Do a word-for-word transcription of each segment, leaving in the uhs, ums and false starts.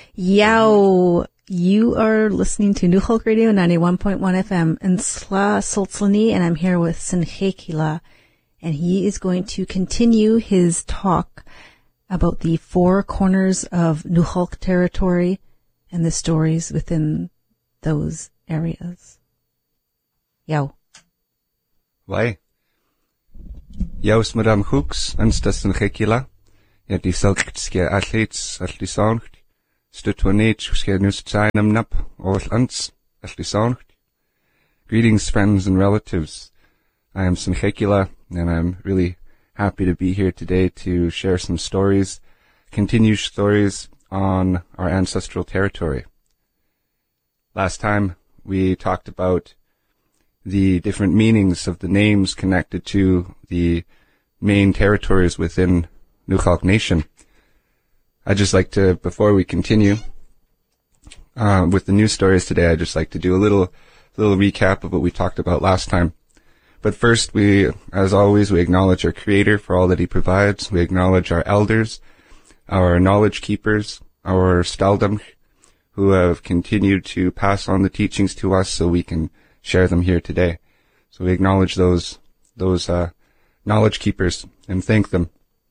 Yow, you are listening to New Hulk Radio ninety-one point one F M in Sla Soltsani, and I'm here with Sinchekila, and he is going to continue his talk about the four corners of New Hulk territory and the stories within those areas. Yow. Why? Yows Madame Hooks, anstas Sinchekila, ja die selktskia athletes, al die sound. Greetings, friends and relatives. I am Sinchekila, and I'm really happy to be here today to share some stories, continue stories on our ancestral territory. Last time we talked about the different meanings of the names connected to the main territories within Nukhalk Nation. I'd just like to, before we continue uh, with the news stories today, I'd just like to do a little little recap of what we talked about last time. But first, we, as always, we acknowledge our Creator for all that He provides. We acknowledge our elders, our knowledge keepers, our staldam, who have continued to pass on the teachings to us so we can share them here today. So we acknowledge those those uh, knowledge keepers and thank them.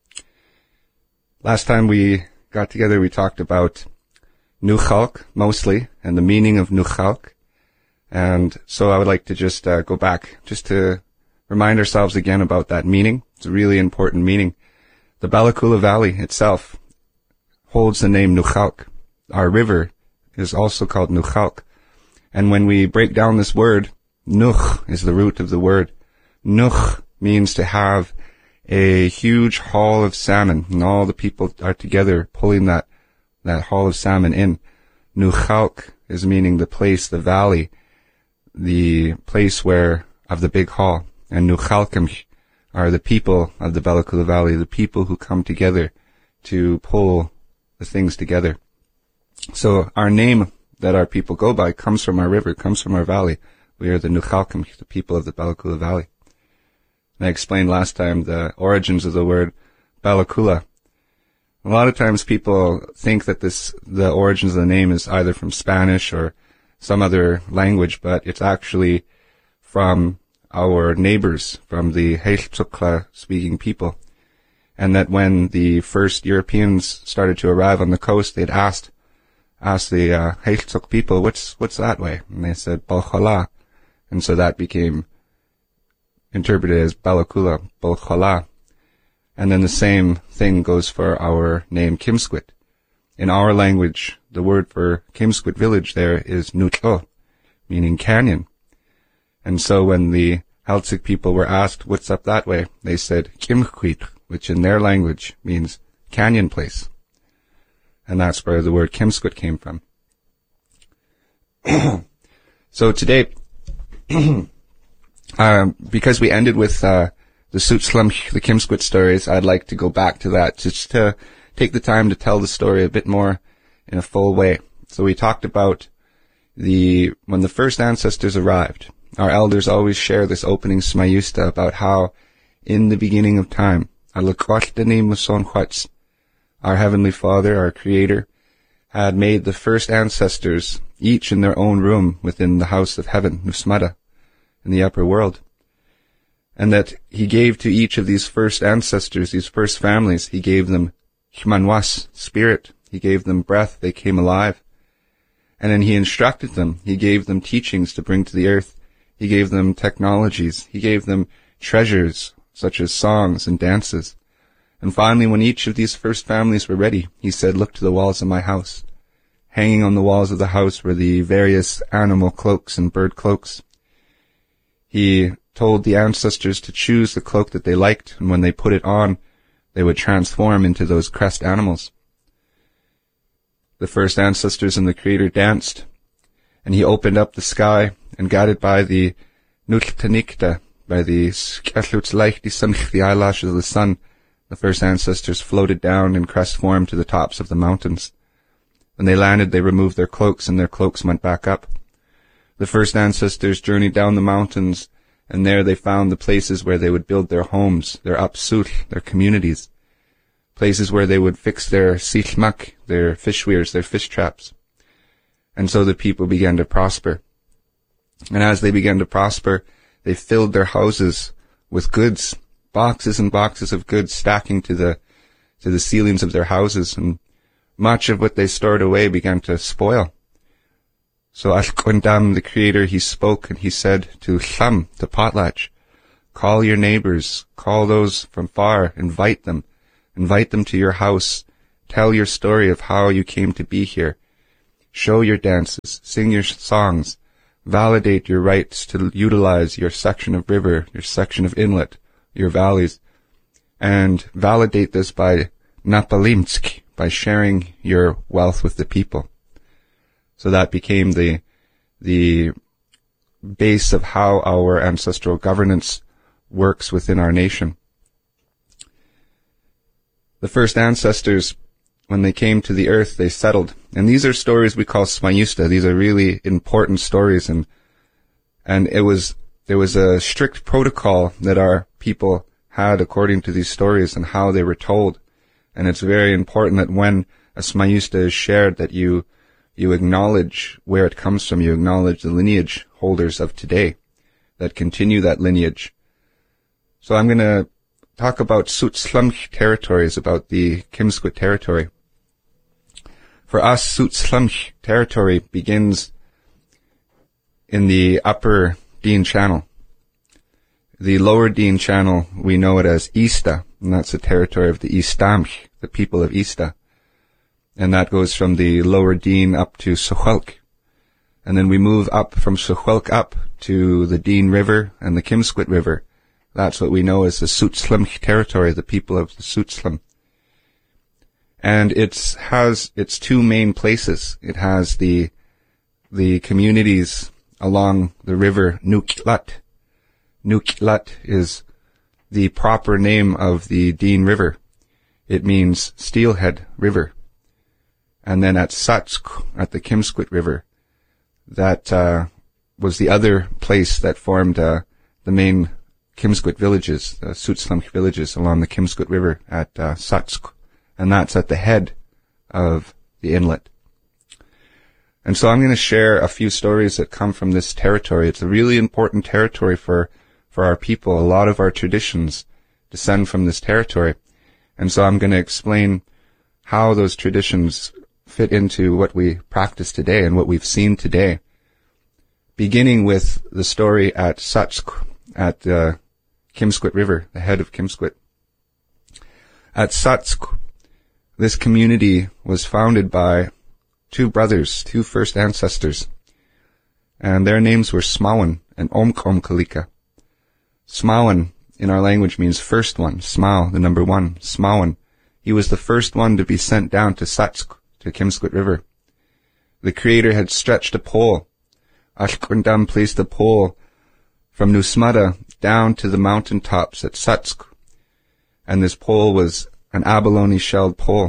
Last time we got together, we talked about Nukhalk mostly and the meaning of Nukhalk. And so I would like to just uh, go back just to remind ourselves again about that meaning. It's a really important meaning. The Balakula Valley itself holds the name Nukhalk. Our river is also called Nukhalk. And when we break down this word, Nuch is the root of the word. Nuch means to have a huge haul of salmon, and all the people are together pulling that, that haul of salmon in. Nukhalk is meaning the place, the valley, the place where, of the big haul. And Nukhalkim are the people of the Balakula Valley, the people who come together to pull the things together. So our name that our people go by comes from our river, comes from our valley. We are the Nukhalkim, the people of the Balakula Valley. And I explained last time the origins of the word Balakula. A lot of times people think that this, the origins of the name is either from Spanish or some other language, but it's actually from our neighbors, from the Heiltsukla speaking people. And that when the first Europeans started to arrive on the coast, they'd asked, asked the uh, Heiltsuk people, what's, what's that way? And they said, Balkhala. And so that became interpreted as Balakula, Balkhala. And then the same thing goes for our name Kimsquit. In our language, the word for Kimsquit village there is Nutlo, meaning canyon. And so when the Haltsik people were asked, what's up that way? They said Kimquit, which in their language means canyon place. And that's where the word Kimsquit came from. So today, Um, because we ended with uh, the Sutslam, the Kimsquit stories, I'd like to go back to that, just to take the time to tell the story a bit more in a full way. So we talked about the when the first ancestors arrived. Our elders always share this opening smayusta about how, in the beginning of time, our Heavenly Father, our Creator, had made the first ancestors each in their own room within the house of heaven, Nusmada, in the upper world. And that He gave to each of these first ancestors, these first families, He gave them Hmanwas, spirit. He gave them breath, they came alive. And then He instructed them. He gave them teachings to bring to the earth. He gave them technologies. He gave them treasures, such as songs and dances. And finally, when each of these first families were ready, He said, look to the walls of my house. Hanging on the walls of the house were the various animal cloaks and bird cloaks. He told the ancestors to choose the cloak that they liked, and when they put it on, they would transform into those crest animals. The first ancestors and the Creator danced, and He opened up the sky, and guided by the Nutlanikta, by the Sketlutzleichti, the eyelashes of the sun, the first ancestors floated down in crest form to the tops of the mountains. When they landed, they removed their cloaks, and their cloaks went back up. The first ancestors journeyed down the mountains, and there they found the places where they would build their homes, their upsut, their communities. places where they would fix their sichmak, their fish weirs, their fish traps. And so the people began to prosper. And as they began to prosper, they filled their houses with goods, boxes and boxes of goods stacking to the, to the ceilings of their houses. And much of what they stored away began to spoil. So Ashkundam, the creator, he spoke and he said to Cham, to Potlatch, call your neighbors, call those from far, invite them, invite them to your house, tell your story of how you came to be here, show your dances, sing your songs, validate your rights to utilize your section of river, your section of inlet, your valleys, and validate this by napalimtsk, by sharing your wealth with the people. So that became the, the base of how our ancestral governance works within our nation. The first ancestors, when they came to the earth, they settled. And these are stories we call Smayusta. These are really important stories. And, and it was, there was a strict protocol that our people had according to these stories and how they were told. And it's very important that when a Smayusta is shared, that you You acknowledge where it comes from. You acknowledge the lineage holders of today that continue that lineage. So I'm going to talk about Suitslumch territories, about the Kimsquit territory. For us, Suitslumch territory begins in the upper Dean Channel. The lower Dean Channel, we know it as Easta, and that's the territory of the Eastamch, the people of Easta. And that goes from the lower Dean up to Suchwelk. And then we move up from Suchwelk up to the Dean River and the Kimsquit River. That's what we know as the Suitslumch territory, the people of the Suitslum. And it has its two main places. It has the, the communities along the river Nuklat. Nuklat is the proper name of the Dean River. It means Steelhead River. And then at Satsk, at the Kimsquit River, that uh, was the other place that formed uh, the main Kimsquit villages, the Suitslumch villages along the Kimsquit River at uh, Satsk. And that's at the head of the inlet. And so I'm going to share a few stories that come from this territory. It's a really important territory for, for our people. A lot of our traditions descend from this territory. And so I'm going to explain how those traditions fit into what we practice today and what we've seen today. Beginning with the story at Satsk, at the uh, Kimsquit River, the head of Kimsquit. At Satsk, this community was founded by two brothers, two first ancestors, and their names were Smawan and Omkomkalika. Smawan in our language means first one, Smau, the number one, Smawan. He was the first one to be sent down to Satsk, to Kimsquit River. The Creator had stretched a pole. Ashkundam placed a pole from Nusmada down to the mountain tops at Satsk, and this pole was an abalone shelled pole.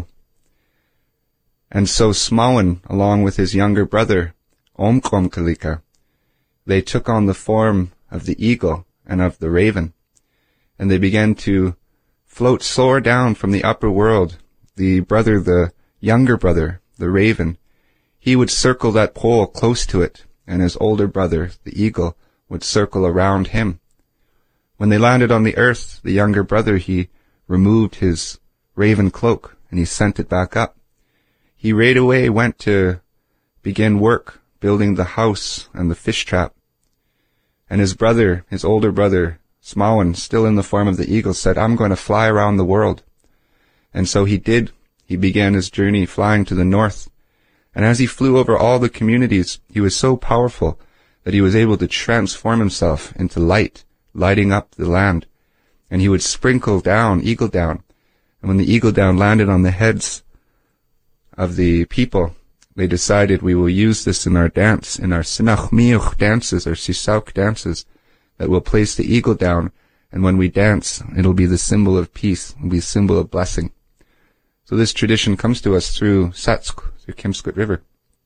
And so Smawan, along with his younger brother, Omkomkalika, they took on the form of the eagle and of the raven, and they began to float soar down from the upper world. The brother, the younger brother, the raven, he would circle that pole close to it, and his older brother, the eagle, would circle around him. When they landed on the earth, the younger brother, he removed his raven cloak, and he sent it back up. He right away went to begin work, building the house and the fish trap. And his brother, his older brother, Smawan, still in the form of the eagle, said, I'm going to fly around the world. And so he did. He began his journey flying to the north. And as he flew over all the communities, he was so powerful that he was able to transform himself into light, lighting up the land. And he would sprinkle down, eagle down. And when the eagle down landed on the heads of the people, they decided we will use this in our dance, in our Sinachmiuch dances, or Sisauk dances, that will place the eagle down. And when we dance, it'll be the symbol of peace, it'll be a symbol of blessing. So this tradition comes to us through Satsk, through Kimsquit River.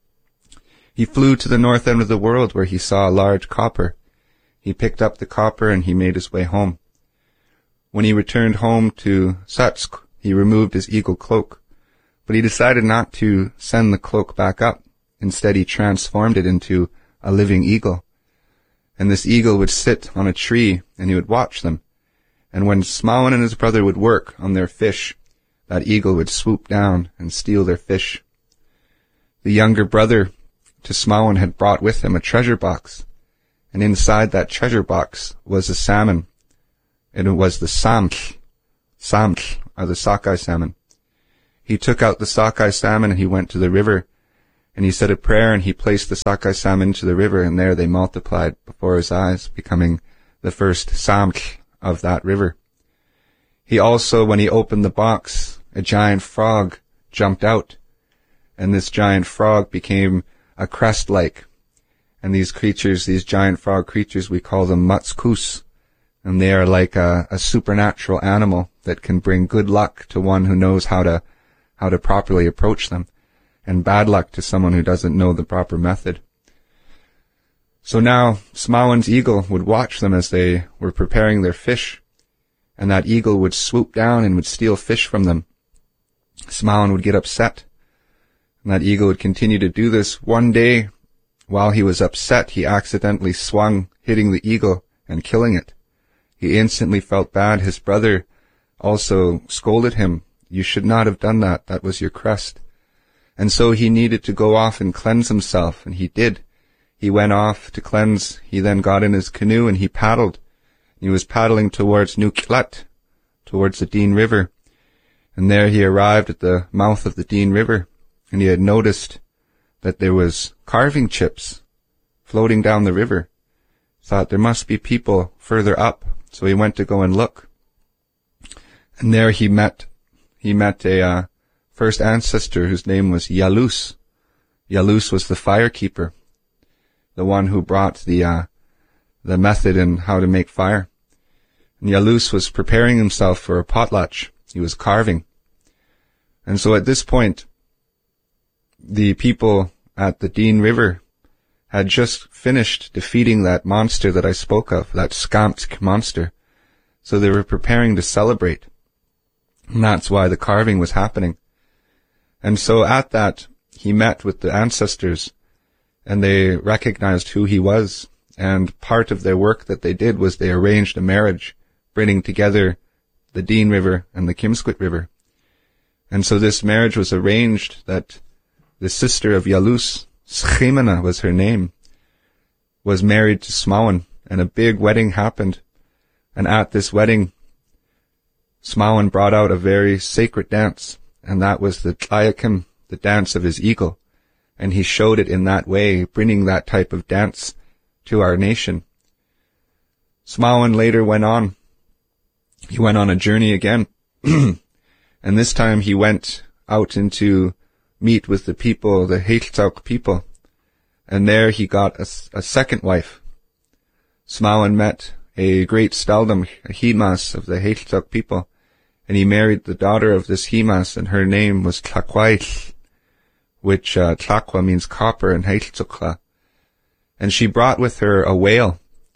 He flew to the north end of the world where he saw a large copper. He picked up the copper and he made his way home. When he returned home to Satsk, he removed his eagle cloak, but he decided not to send the cloak back up. Instead, he transformed it into a living eagle. And this eagle would sit on a tree, and he would watch them. And when Smawan and his brother would work on their fish, that eagle would swoop down and steal their fish. The younger brother to Smawan had brought with him a treasure box, and inside that treasure box was a salmon, and it was the samch. Samch are the sockeye salmon. He took out the sockeye salmon and he went to the river, and he said a prayer, and he placed the sockeye salmon into the river, and there they multiplied before his eyes, becoming the first samch of that river. He also, when he opened the box, a giant frog jumped out, and this giant frog became a crest-like. And these creatures, these giant frog creatures, we call them matskus, and they are like a, a supernatural animal that can bring good luck to one who knows how to how to properly approach them, and bad luck to someone who doesn't know the proper method. So now Smawan's eagle would watch them as they were preparing their fish, and that eagle would swoop down and would steal fish from them. Smawan would get upset, and that eagle would continue to do this. One day, while he was upset, he accidentally swung, hitting the eagle and killing it. He instantly felt bad. His brother also scolded him. You should not have done that. That was your crest. And so he needed to go off and cleanse himself, and he did. He went off to cleanse. He then got in his canoe and he paddled. He was paddling towards Nuklat, towards the Dean River. And there he arrived at the mouth of the Dean River, and he had noticed that there was carving chips floating down the river. Thought there must be people further up, so he went to go and look. And there he met, he met a uh, first ancestor whose name was Yalus. Yalus was the firekeeper, the one who brought the uh, the method in how to make fire. And Yalus was preparing himself for a potlatch. He was carving. And so at this point, the people at the Dean River had just finished defeating that monster that I spoke of, that Skamtsk monster. So they were preparing to celebrate. And that's why the carving was happening. And so at that, he met with the ancestors, and they recognized who he was. And part of their work that they did was they arranged a marriage, bringing together the Dean River and the Kimsquit River. And so this marriage was arranged that the sister of Yalus, Schemena was her name, was married to Smawan, and a big wedding happened. And at this wedding, Smawan brought out a very sacred dance, and that was the Tlayakim, the dance of his eagle. And he showed it in that way, bringing that type of dance to our nation. Smawan later went on. He went on a journey again, and this time he went out into meet with the people, the Heiltsuk people, and there he got a, a second wife. Smawan met a great staldom, a Himas of the Heiltsuk people, and he married the daughter of this Himas, and her name was Tlakwail, which uh, Tlakwa means copper in Heiltsukla. And she brought with her a whale,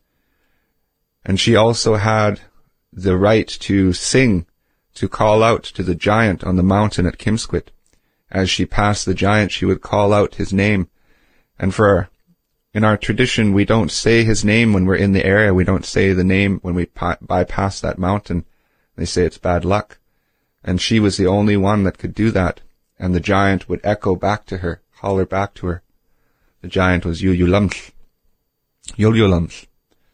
and she also had the right to sing, to call out to the giant on the mountain at Kimsquit. As she passed the giant, she would call out his name. And for our, in our tradition, we don't say his name when we're in the area. We don't say the name when we pa- bypass that mountain. They say it's bad luck. And she was the only one that could do that. And the giant would echo back to her, holler back to her. The giant was Yuyulamsh. Yuyulamsh.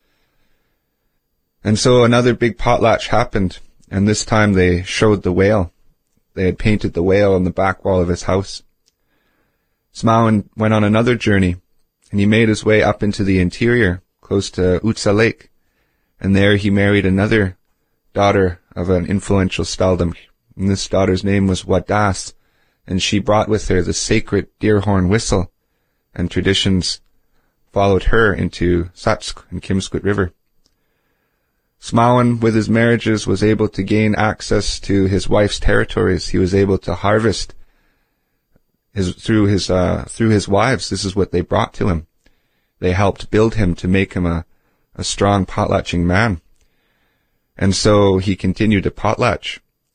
And so another big potlatch happened, and this time they showed the whale. They had painted the whale on the back wall of his house. Smawan went on another journey, and he made his way up into the interior, close to Utsa Lake, and there he married another daughter of an influential staldom, and this daughter's name was Wadas, and she brought with her the sacred deerhorn whistle, and traditions followed her into Satsk and Kimsquit River. Smawan, with his marriages, was able to gain access to his wife's territories. He was able to harvest his, through his, uh, through his wives. This is what they brought to him. They helped build him to make him a, a strong potlatching man. And so he continued to potlatch.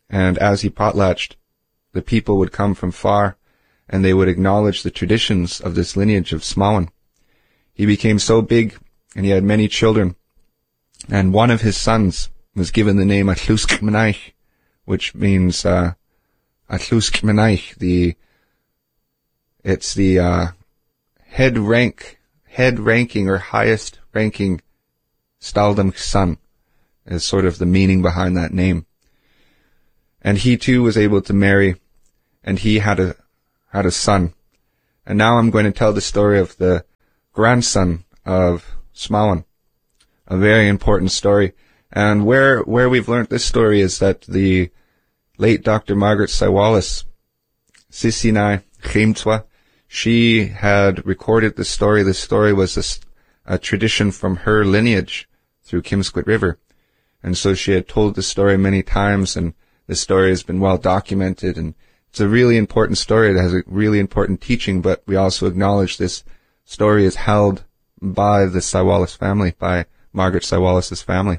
And as he potlatched, the people would come from far, and they would acknowledge the traditions of this lineage of Smaughan. He became so big, and he had many children, and one of his sons was given the name Atlusk Menaich, which means uh, Atlusk Menaich, the it's the uh, head rank, head ranking or highest ranking Staldam's son, is sort of the meaning behind that name. And he too was able to marry, and he had a had a son. And now I'm going to tell the story of the grandson of Smaughan, a very important story. And where where we've learned this story is that the late Doctor Margaret Sawalis, Sisinai Chimtwa, she had recorded the story. The story was a, a tradition from her lineage through Kimsquit River. And so she had told the story many times, and the story has been well documented, and it's a really important story. It has a really important teaching, but we also acknowledge this story is held by the Sawalis family, by Margaret Sawalis' family.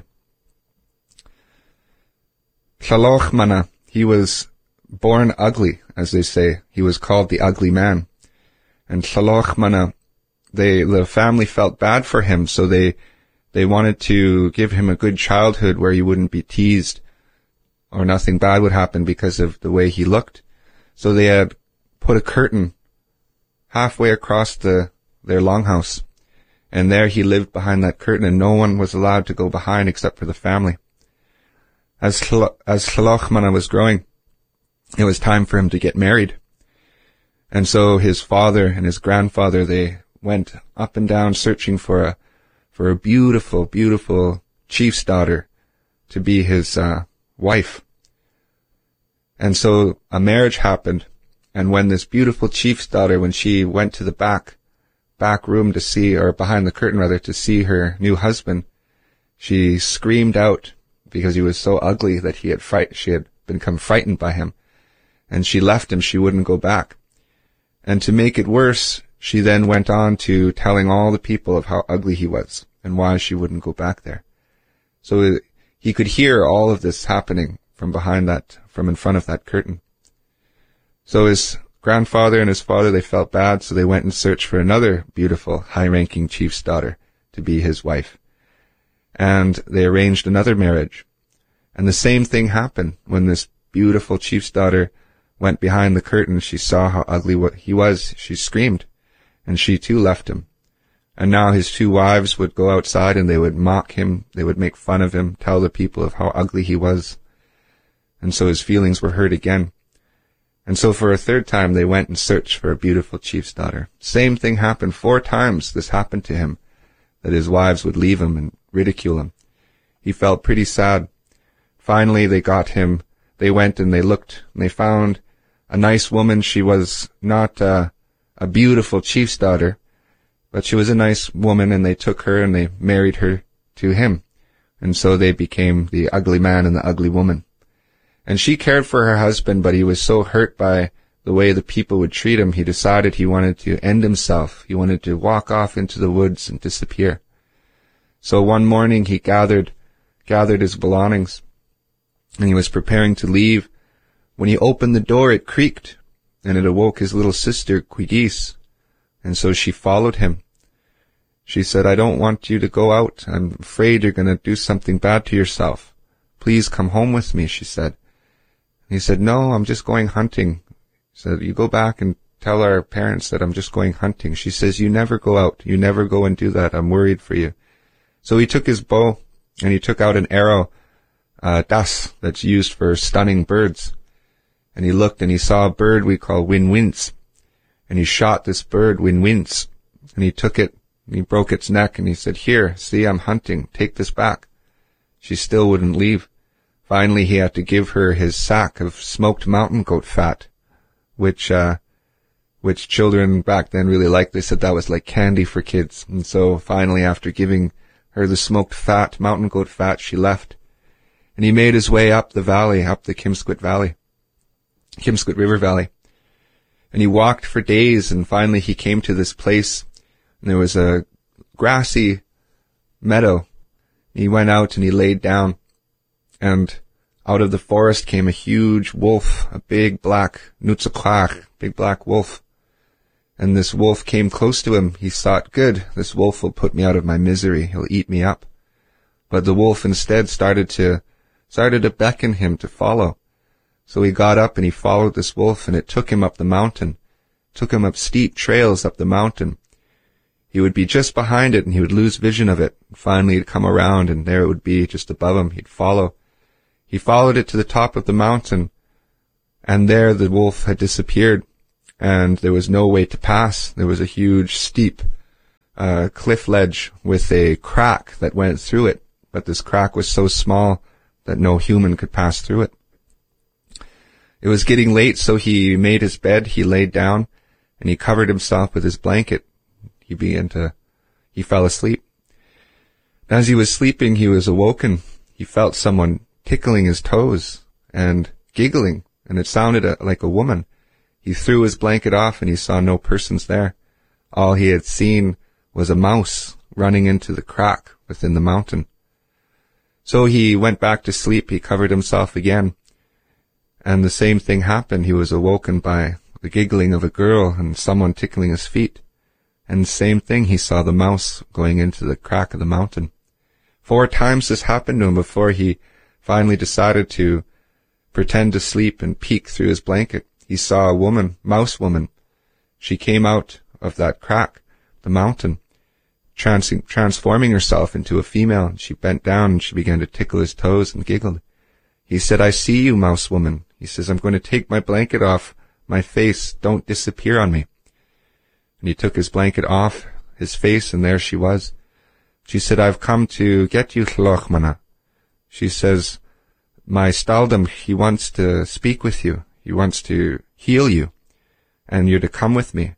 Tlalochmana, he was born ugly, as they say. He was called the ugly man. And Tlalochmana, they, the family felt bad for him, so they, they wanted to give him a good childhood where he wouldn't be teased or nothing bad would happen because of the way he looked. So they had put a curtain halfway across the, their longhouse. And there he lived behind that curtain, and no one was allowed to go behind except for the family. As as Tlalochmana was growing, it was time for him to get married. And so his father and his grandfather, they went up and down searching for a for a beautiful, beautiful chief's daughter to be his uh, wife. And so a marriage happened, and when this beautiful chief's daughter, when she went to the back back room to see, or behind the curtain rather, to see her new husband, she screamed out because he was so ugly that he had fright, she had become frightened by him, and she left him. She wouldn't go back. And to make it worse, she then went on to telling all the people of how ugly he was and why she wouldn't go back there. So he could hear all of this happening from behind that, from in front of that curtain. So his grandfather and his father, they felt bad, so they went and searched for another beautiful, high-ranking chief's daughter to be his wife. And they arranged another marriage. And the same thing happened. When this beautiful chief's daughter went behind the curtain, she saw how ugly he was. She screamed, and she too left him. And now his two wives would go outside and they would mock him, they would make fun of him, tell the people of how ugly he was. And so his feelings were hurt again. And so for a third time they went and searched for a beautiful chief's daughter. Same thing happened. Four times this happened to him, that his wives would leave him and ridicule him. He felt pretty sad. Finally they got him, they went and they looked, and they found a nice woman. She was not uh, a beautiful chief's daughter, but she was a nice woman, and they took her and they married her to him. And so they became the ugly man and the ugly woman. And she cared for her husband, but he was so hurt by the way the people would treat him, he decided he wanted to end himself. He wanted to walk off into the woods and disappear. So one morning he gathered, gathered his belongings, and he was preparing to leave. When he opened the door, it creaked, and it awoke his little sister, Quigis. And so she followed him. She said, "I don't want you to go out. I'm afraid you're going to do something bad to yourself. Please come home with me," she said. And he said, "No, I'm just going hunting." He said, "You go back and tell our parents that I'm just going hunting." She says, "You never go out. You never go and do that. I'm worried for you." So he took his bow, and he took out an arrow, uh, das, that's used for stunning birds. And he looked, and he saw a bird we call Winwins. And he shot this bird, Winwins. And he took it, and he broke its neck, and he said, "Here, see, I'm hunting. Take this back." She still wouldn't leave. Finally, he had to give her his sack of smoked mountain goat fat, which, uh, which children back then really liked. They said that was like candy for kids. And so finally, after giving her the smoked fat, mountain goat fat, she left. And he made his way up the valley, up the Kimsquit Valley, Kimsquit River Valley. And he walked for days, and finally he came to this place, and there was a grassy meadow. He went out and he laid down, and out of the forest came a huge wolf, a big black nutzakwach, big black wolf. And this wolf came close to him. He thought, good, this wolf will put me out of my misery. He'll eat me up. But the wolf instead started to, started to beckon him to follow. So he got up and he followed this wolf, and it took him up the mountain, took him up steep trails up the mountain. He would be just behind it and he would lose vision of it. Finally he'd come around and there it would be just above him. He'd follow. He followed it to the top of the mountain, and there the wolf had disappeared, and there was no way to pass. There was a huge, steep uh, cliff ledge with a crack that went through it, but this crack was so small that no human could pass through it. It was getting late, so he made his bed, he laid down, and he covered himself with his blanket. He began to, he fell asleep. As he was sleeping, he was awoken. He felt someone tickling his toes and giggling, and it sounded a, like a woman. He threw his blanket off and he saw no persons there. All he had seen was a mouse running into the crack within the mountain. So he went back to sleep. He covered himself again, and the same thing happened. He was awoken by the giggling of a girl and someone tickling his feet. And same thing, he saw the mouse going into the crack of the mountain. Four times this happened to him before he finally decided to pretend to sleep and peek through his blanket. He saw a woman, mouse woman. She came out of that crack, the mountain, trans- transforming herself into a female. She bent down and she began to tickle his toes and giggled. He said, I see you, mouse woman. He says, I'm going to take my blanket off my face. Don't disappear on me. And he took his blanket off his face, and there she was. She said, I've come to get you, Tlachmana. She says, my staldom, he wants to speak with you. He wants to heal you, and you're to come with me.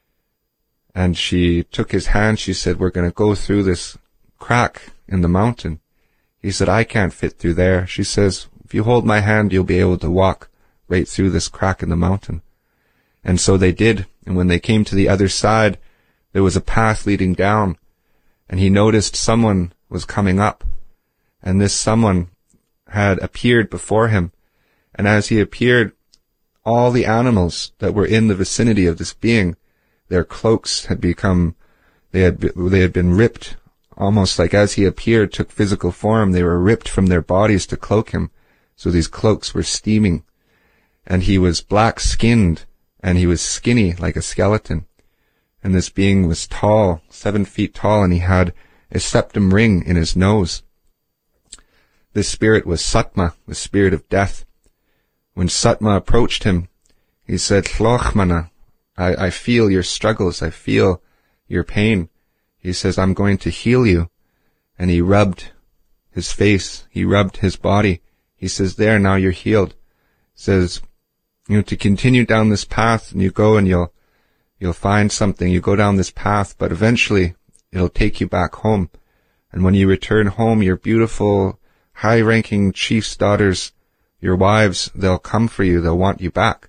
And she took his hand. She said, we're going to go through this crack in the mountain. He said, I can't fit through there. She says, if you hold my hand, you'll be able to walk right through this crack in the mountain. And so they did. And when they came to the other side, there was a path leading down, and he noticed someone was coming up, and this someone had appeared before him. And as he appeared, all the animals that were in the vicinity of this being, their cloaks had become, they had, they had been ripped, almost like as he appeared, took physical form, they were ripped from their bodies to cloak him. So these cloaks were steaming, and he was black-skinned, and he was skinny like a skeleton. And this being was tall, seven feet tall, and he had a septum ring in his nose. This spirit was Satma, the spirit of death. When Satma approached him, he said, Tlachmana, I, I feel your struggles, I feel your pain. He says, I'm going to heal you. And he rubbed his face, he rubbed his body. He says, there, now you're healed. He says, you know, to continue down this path, and you go and you'll, you'll find something. You go down this path, but eventually it'll take you back home. And when you return home, your beautiful, high-ranking chief's daughters, your wives, they'll come for you. They'll want you back.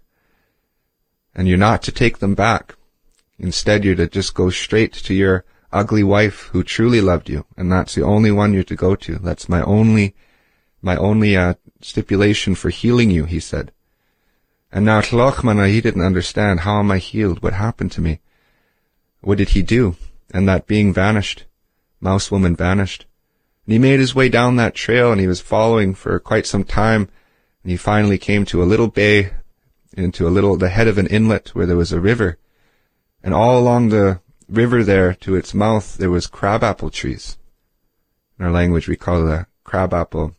And you're not to take them back. Instead, you're to just go straight to your ugly wife who truly loved you. And that's the only one you're to go to. That's my only, my only, uh, stipulation for healing you, he said. And now Tlachmana, he didn't understand. How am I healed? What happened to me? What did he do? And that being vanished. Mouse woman vanished. And he made his way down that trail, and he was following for quite some time. And he finally came to a little bay, into a little, the head of an inlet where there was a river. And all along the river there to its mouth, there was crabapple trees. In our language, we call it a crabapple.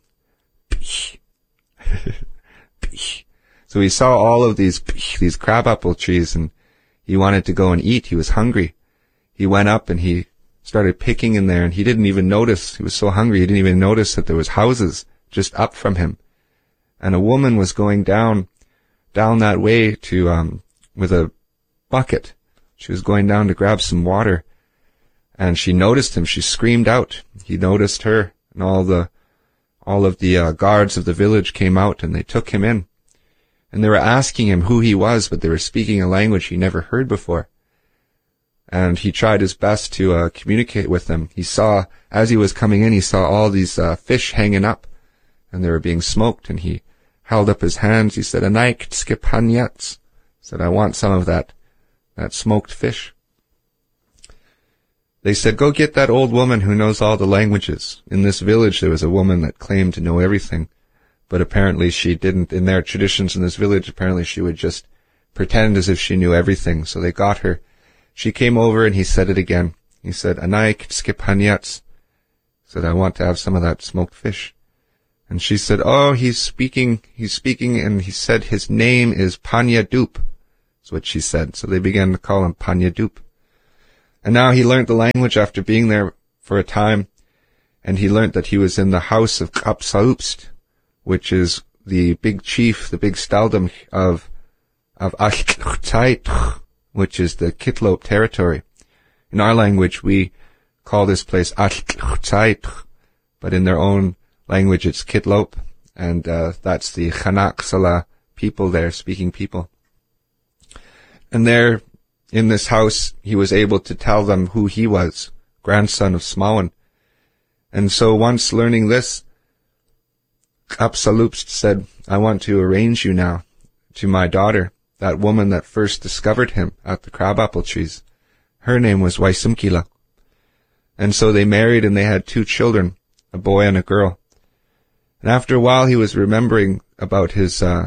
So he saw all of these, these crabapple trees, and he wanted to go and eat. He was hungry. He went up and he started picking in there, and he didn't even notice. He was so hungry, he didn't even notice that there was houses just up from him. And a woman was going down, down that way to, um, with a bucket. She was going down to grab some water, and she noticed him. She screamed out. He noticed her, and all the, all of the uh, guards of the village came out, and they took him in. And they were asking him who he was, but they were speaking a language he never heard before. And he tried his best to uh, communicate with them. He saw, as he was coming in, he saw all these uh, fish hanging up. and they were being smoked, and he held up his hands. He said, "Anaik tskipanyats," said, "I want some of that, that smoked fish." They said, "Go get that old woman who knows all the languages." In this village, there was a woman that claimed to know everything, but apparently she didn't. In their traditions in this village, apparently she would just pretend as if she knew everything. So they got her. She came over, and he said it again. He said, "Anaik tskipanyats," said, "I want to have some of that smoked fish." And she said, "Oh, he's speaking, he's speaking, and he said his name is Panya Dup." That's what she said. So they began to call him Panya Dup. And now he learned the language after being there for a time, and he learned that he was in the house of Kapsaupst, which is the big chief, the big staldom of, of Achtait, which is the Kitlop territory. In our language, we call this place Achtait, but in their own language, it's Kitlop, and uh, that's the Chanaksala people there, speaking people. And there, in this house, he was able to tell them who he was, grandson of Smawan. And so once learning this, Kapsalupst said, "I want to arrange you now to my daughter, that woman that first discovered him at the crabapple trees. Her name was Waisumkila." And so they married, and they had two children, a boy and a girl. And after a while, he was remembering about his, uh,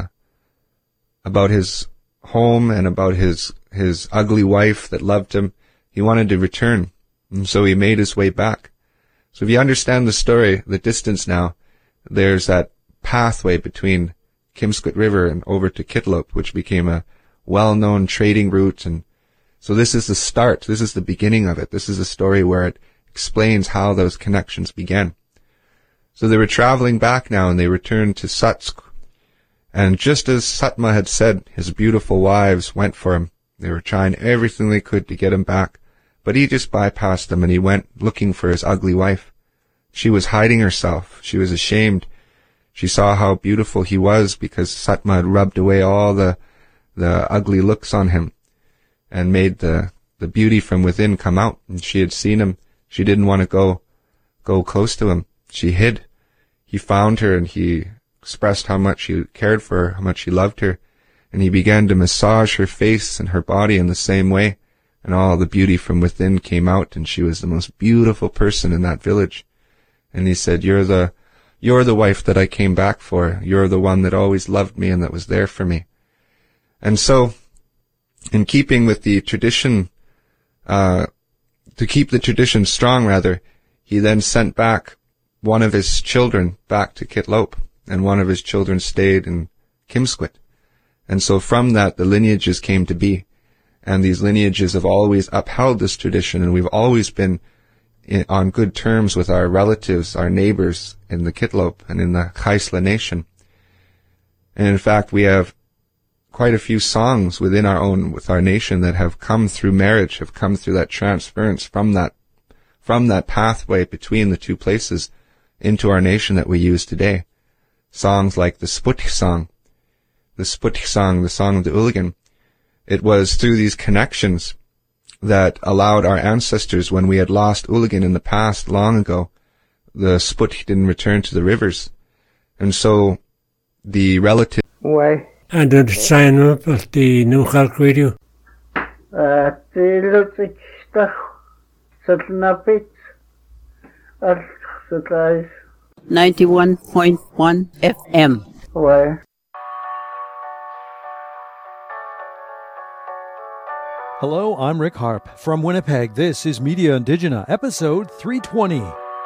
about his home and about his, his ugly wife that loved him. He wanted to return. And so he made his way back. So if you understand the story, the distance now, there's that pathway between Kimsquit River and over to Kitlop, which became a well-known trading route. And so this is the start. This is the beginning of it. This is a story where it explains how those connections began. So they were traveling back now, and they returned to Satsk. And just as Satma had said, his beautiful wives went for him. They were trying everything they could to get him back, but he just bypassed them, and he went looking for his ugly wife. She was hiding herself. She was ashamed. She saw how beautiful he was because Satma had rubbed away all the, the ugly looks on him and made the, the beauty from within come out. And she had seen him. She didn't want to go, go close to him. She hid. He found her, and he expressed how much he cared for her, how much he loved her. And he began to massage her face and her body in the same way. And all the beauty from within came out, and she was the most beautiful person in that village. And he said, you're the, you're the wife that I came back for. You're the one that always loved me and that was there for me. And so, in keeping with the tradition, uh, to keep the tradition strong rather, he then sent back one of his children back to Kitlop, and one of his children stayed in Kimsquit. And so from that, the lineages came to be. And these lineages have always upheld this tradition, and we've always been in, on good terms with our relatives, our neighbors in the Kitlop and in the Khaisla nation. And in fact, we have quite a few songs within our own, with our nation, that have come through marriage, have come through that transference from that, from that pathway between the two places into our nation that we use today. Songs like the Sputnik song, the Sputnik song, the song of the Uligan. It was through these connections that allowed our ancestors, when we had lost Uligan in the past long ago, the Sputnik didn't return to the rivers. And so the relative... Why? And the sign up of the New Khalk Radio? Uh, the ninety-one point one F M. Why? Hello, I'm Rick Harp from Winnipeg. This is Media Indigena, episode three twenty.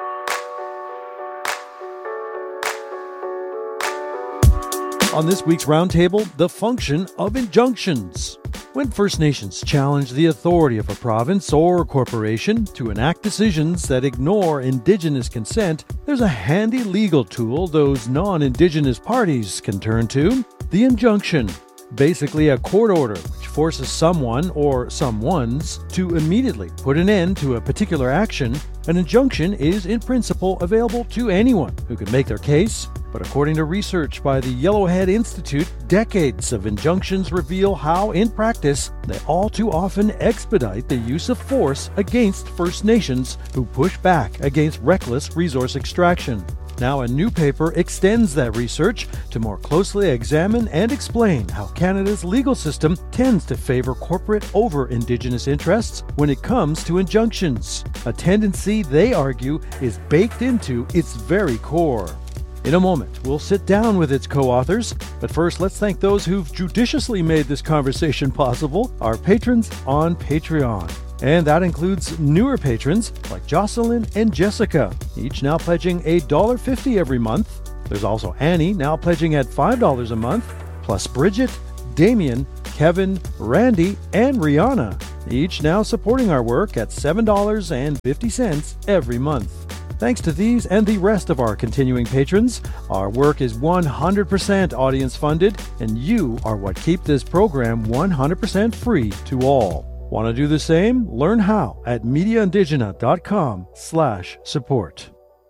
On this week's roundtable, the function of injunctions. When First Nations challenge the authority of a province or corporation to enact decisions that ignore Indigenous consent, there's a handy legal tool those non-Indigenous parties can turn to: the injunction. Basically a court order which forces someone or someones to immediately put an end to a particular action. An injunction is in principle available to anyone who can make their case, but according to research by the Yellowhead Institute, decades of injunctions reveal how, in practice, they all too often expedite the use of force against First Nations who push back against reckless resource extraction. Now, a new paper extends that research to more closely examine and explain how Canada's legal system tends to favor corporate over Indigenous interests when it comes to injunctions, a tendency they argue is baked into its very core. In a moment, we'll sit down with its co-authors, but first let's thank those who've judiciously made this conversation possible, our patrons on Patreon. And that includes newer patrons like Jocelyn and Jessica, each now pledging one dollar fifty every month. There's also Annie, now pledging at five dollars a month, plus Bridget, Damien, Kevin, Randy, and Rihanna, each now supporting our work at seven dollars and fifty cents every month. Thanks to these and the rest of our continuing patrons, our work is one hundred percent audience funded, and you are what keep this program one hundred percent free to all. Want to do the same? Learn how at mediaindigena.com slash support.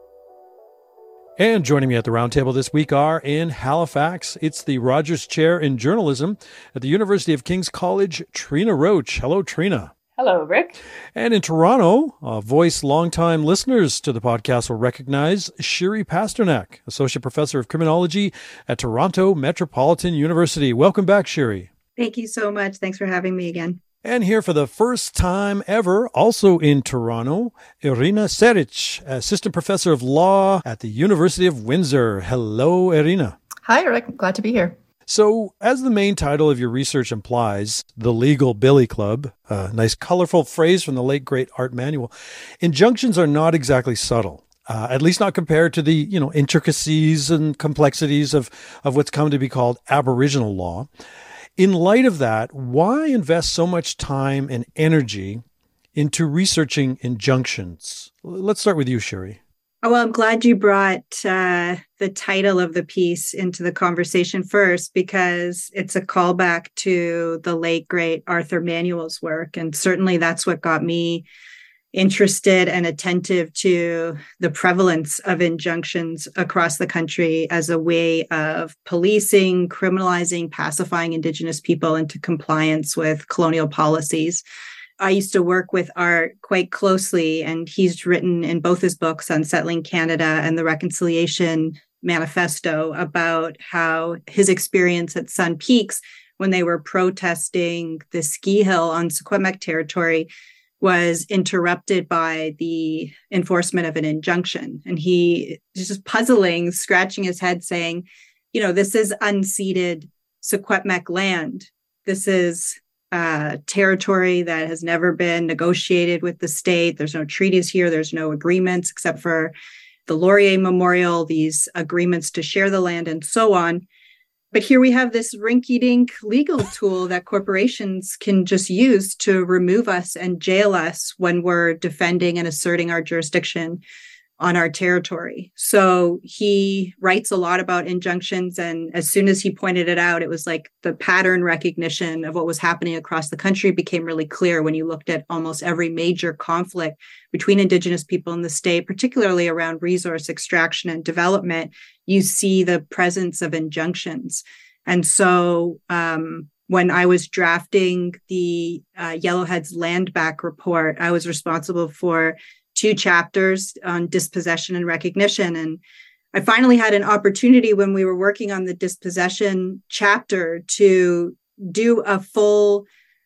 And joining me at the roundtable this week are in Halifax, it's the Rogers Chair in Journalism at the University of King's College, Trina Roach. Hello, Trina. Hello, Rick. And in Toronto, a voice longtime listeners to the podcast will recognize, Shiri Pasternak, Associate Professor of Criminology at Toronto Metropolitan University. Welcome back, Shiri. Thank you so much. Thanks for having me again. And here for the first time ever, also in Toronto, Irina Seric, Assistant Professor of Law at the University of Windsor. Hello, Irina. Hi, Rick. Glad to be here. So, as the main title of your research implies, the Legal Billy Club, a nice colorful phrase from the late great Art Manual, injunctions are not exactly subtle, uh, at least not compared to the, you know, intricacies and complexities of, of what's come to be called Aboriginal law. In light of that, why invest so much time and energy into researching injunctions? Let's start with you, Shiri. Oh, well, I'm glad you brought uh, the title of the piece into the conversation first, because it's a callback to the late, great Arthur Manuel's work. And certainly that's what got me interested and attentive to the prevalence of injunctions across the country as a way of policing, criminalizing, pacifying Indigenous people into compliance with colonial policies. I used to work with Art quite closely, and he's written in both his books, Unsettling Canada and the Reconciliation Manifesto, about how his experience at Sun Peaks when they were protesting the ski hill on Secwepemc territory was interrupted by the enforcement of an injunction. And he is just puzzling, scratching his head saying, you know, this is unceded Secwepemc land. This is Uh, territory that has never been negotiated with the state. There's no treaties here. There's no agreements except for the Laurier Memorial, these agreements to share the land and so on. But here we have this rinky-dink legal tool that corporations can just use to remove us and jail us when we're defending and asserting our jurisdiction on our territory. So he writes a lot about injunctions. And as soon as he pointed it out, it was like the pattern recognition of what was happening across the country became really clear when you looked at almost every major conflict between Indigenous people in the state, particularly around resource extraction and development. You see the presence of injunctions. And so um, when I was drafting the uh, Yellowhead's Land Back report, I was responsible for two chapters on dispossession and recognition. And I finally had an opportunity when we were working on the dispossession chapter to do a full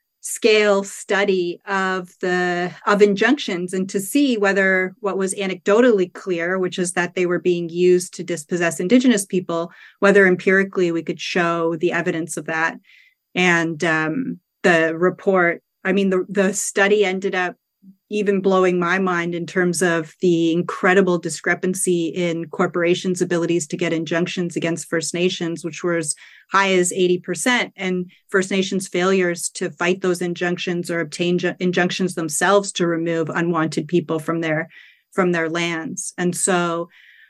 scale study of the of injunctions and to see whether what was anecdotally clear, which is that they were being used to dispossess Indigenous people, whether empirically we could show the evidence of that. And um, the report, I mean, the, the study ended up even blowing my mind in terms of the incredible discrepancy in corporations' abilities to get injunctions against First Nations, which were as high as eighty percent, and First Nations failures to fight those injunctions or obtain ju- injunctions themselves to remove unwanted people from their from their lands. And so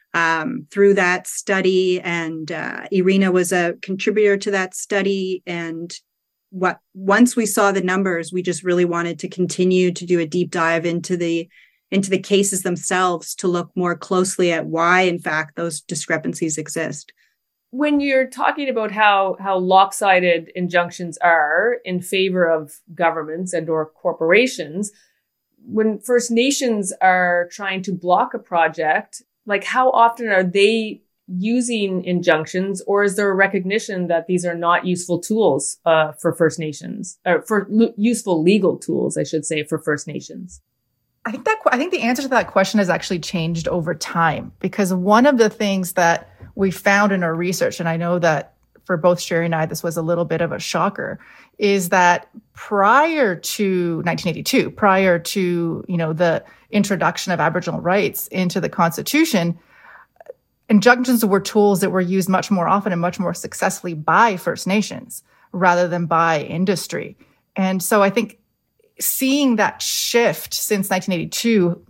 um, through that study, and uh, Irina was a contributor to that study, and What once we saw the numbers, we just really wanted to continue to do a deep dive into the into the cases themselves to look more closely at why, in fact, those discrepancies exist. When you're talking about how how lopsided injunctions are in favor of governments and or corporations, when First Nations are trying to block a project, like how often are they using injunctions, or is there a recognition that these are not useful tools uh, for First Nations, or for l- useful legal tools, I should say, for First Nations? I think that I think the answer to that question has actually changed over time, because one of the things that we found in our research, and I know that for both Sherry and I, this was a little bit of a shocker, is that prior to nineteen eighty-two, prior to, you know, the introduction of Aboriginal rights into the Constitution, injunctions were tools that were used much more often and much more successfully by First Nations rather than by industry. And so I think seeing that shift since nineteen eighty-two